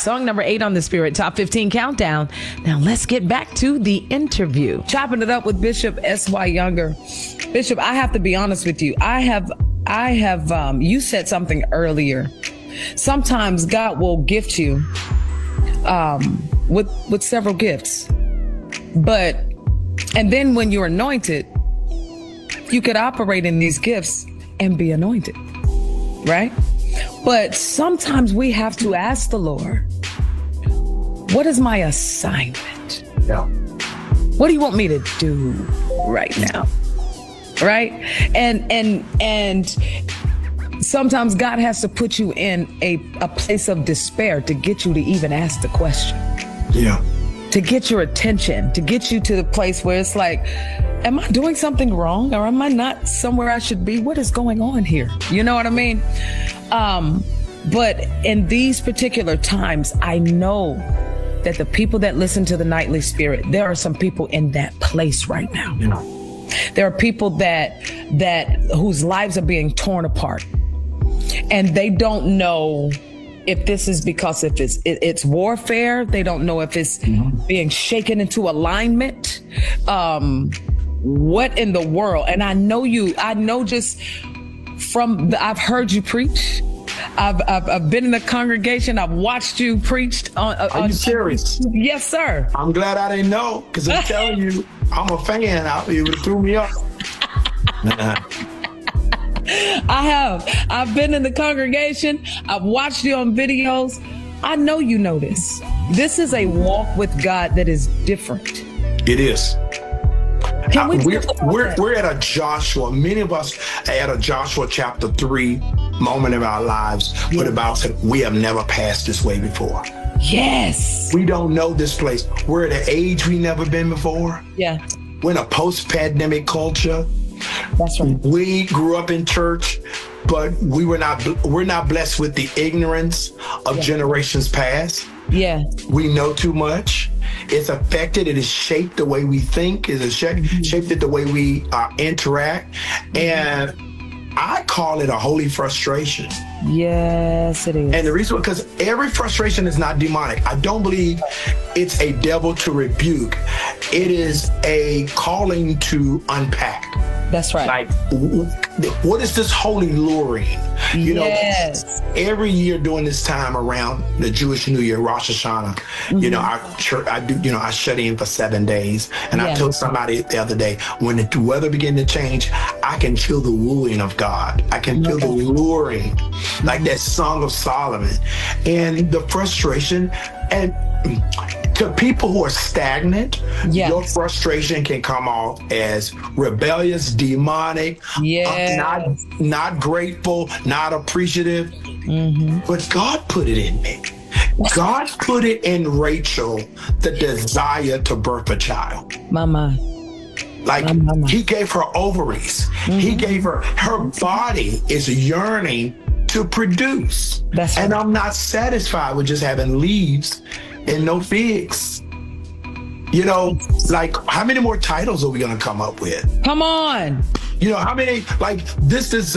Song number 8 on the Spirit Top 15 Countdown. Now let's get back to the interview. Chopping it up with Bishop S.Y. Younger. Bishop, I have to be honest with you. I have, you said something earlier. Sometimes God will gift you with several gifts. And then when you're anointed, you could operate in these gifts and be anointed, right? But sometimes we have to ask the Lord, what is my assignment? Yeah. What do you want me to do right now? Right? And sometimes God has to put you in a place of despair to get you to even ask the question. Yeah. To get your attention, to get you to the place where it's like, am I doing something wrong, or am I not somewhere I should be? What is going on here? You know what I mean? But in these particular times, I know that the people that listen to the Nightly Spirit, there are some people in that place right now. Yeah. There are people that whose lives are being torn apart, and they don't know if this is because if it's warfare. They don't know if it's being shaken into alignment. What in the world? And I know just from I've heard you preach. I've been in the congregation. I've watched you preach. Are you serious? Yes, sir. I'm glad I didn't know, because I'm telling you, I'm a fan. It would have threw me off. I have. I've been in the congregation. I've watched you on videos. I know you know this. This is a walk with God that is different. It is. Can we we're at a Joshua. Many of us are at a Joshua chapter 3 moment in our lives. Yeah. But about said, we have never passed this way before. Yes. We don't know this place. We're at an age we never been before. Yeah. We're in a post-pandemic culture. That's right. We grew up in church, but we're not blessed with the ignorance of generations past. Yeah. We know too much. It's affected. It has shaped the way we think. It has shaped it the way we interact. And I call it a holy frustration. Yes, it is. And the reason, because every frustration is not demonic. I don't believe it's a devil to rebuke. It is a calling to unpack. That's right. Like, what is this holy luring? You yes. know, every year during this time around the Jewish New Year, Rosh Hashanah, you know, I shut in for 7 days. And I told somebody the other day, when the weather began to change, I can feel the wooing of God. I can feel the luring, like that Song of Solomon, and the frustration. And to people who are stagnant, your frustration can come off as rebellious, demonic, not grateful, not appreciative. But God put it in me. God put it in Rachel, the desire to birth a child. Mama. Like, he gave her ovaries. He gave her body is yearning to produce. That's right. And I'm not satisfied with just having leaves and no figs. You know, like, how many more titles are we going to come up with? Come on. You know, how many, like, this